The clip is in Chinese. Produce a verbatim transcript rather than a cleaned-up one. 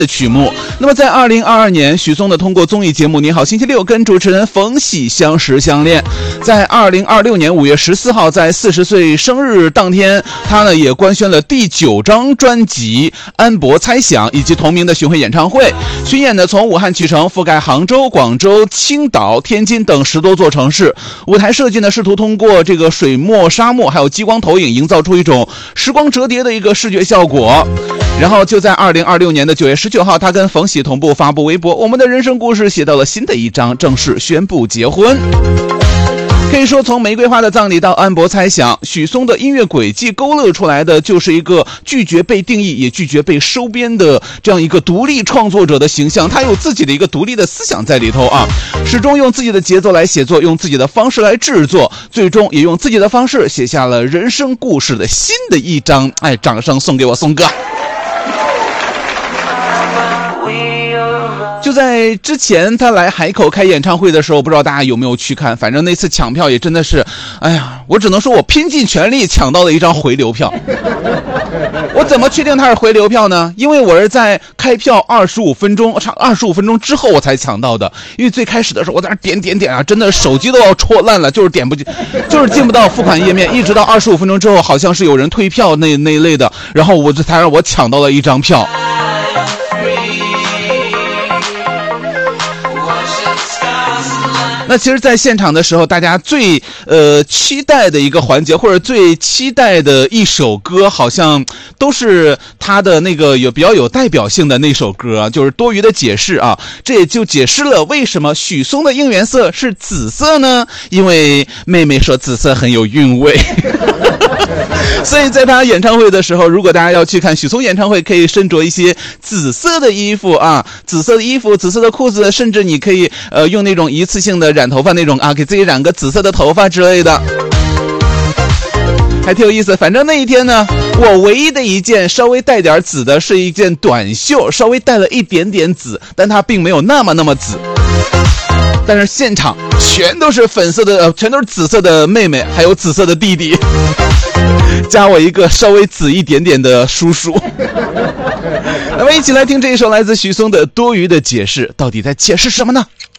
的曲目。那么在二零二二年，许嵩的通过综艺节目《你好星期六》跟主持人冯喜相识相恋。在二零二六年五月十四号，在四十岁生日当天，他呢也官宣了第九张专辑《安博猜想》以及同名的巡回演唱会。巡演呢从武汉启程，覆盖杭州、广州、青岛、天津等十多座城市。舞台设计呢试图通过这个水墨、沙漠还有激光投影，营造出一种时光折叠的一个视觉效果。然后就在二零二六年的九月十九号，他跟冯喜同步发布微博，我们的人生故事写到了新的一章，正式宣布结婚。可以说，从玫瑰花的葬礼到安博猜想，许嵩的音乐轨迹勾勒出来的就是一个拒绝被定义也拒绝被收编的这样一个独立创作者的形象。他有自己的一个独立的思想在里头啊，始终用自己的节奏来写作，用自己的方式来制作，最终也用自己的方式写下了人生故事的新的一章。哎，掌声送给我松哥。就在之前他来海口开演唱会的时候，不知道大家有没有去看，反正那次抢票也真的是，哎呀，我只能说我拼尽全力抢到了一张回流票。我怎么确定它是回流票呢？因为我是在开票二十五分钟差二十五分钟之后我才抢到的。因为最开始的时候我在那点点点啊，真的手机都要戳烂了，就是点不进，就是进不到付款页面，一直到二十五分钟之后，好像是有人退票那那一类的，然后我这才让我抢到了一张票。那其实在现场的时候，大家最呃期待的一个环节，或者最期待的一首歌，好像都是他的那个有比较有代表性的那首歌，就是多余的解释啊。这也就解释了为什么许嵩的应援色是紫色呢？因为妹妹说紫色很有韵味。所以在他演唱会的时候，如果大家要去看许嵩演唱会，可以身着一些紫色的衣服啊，紫色的衣服、紫色的裤子，甚至你可以呃用那种一次性的染头发那种啊，给自己染个紫色的头发之类的，还挺有意思。反正那一天呢，我唯一的一件稍微带点紫的是一件短袖，稍微带了一点点紫，但它并没有那么那么紫。但是现场全都是粉色的，呃，全都是紫色的妹妹，还有紫色的弟弟，加我一个稍微紫一点点的叔叔。那么一起来听这一首来自许嵩的《多余的解释》，到底在解释什么呢？